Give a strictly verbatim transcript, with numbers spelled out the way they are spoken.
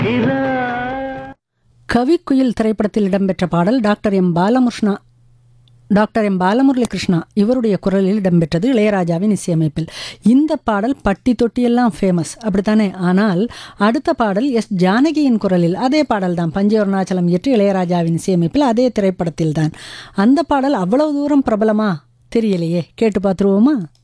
கவிக்குயில் திரைப்படத்தில் இடம்பெற்ற பாடல் doctor M பாலமுஷ்ணா doctor M Balamurali Krishna இவருடைய குரலில் இடம்பெற்றது இளையராஜாவின் இசையமைப்பில். இந்த பாடல் பட்டி தொட்டியெல்லாம் ஃபேமஸ் அப்படித்தானே. ஆனால் அடுத்த பாடல் எஸ் ஜானகியின் குரலில் அதே பாடல் தான், பஞ்ச அருணாச்சலம் இயற்றி இளையராஜாவின் இசையமைப்பில் அதே திரைப்படத்தில் தான். அந்த பாடல் அவ்வளவு தூரம் பிரபலமா தெரியலையே, கேட்டு பார்த்துருவோமா?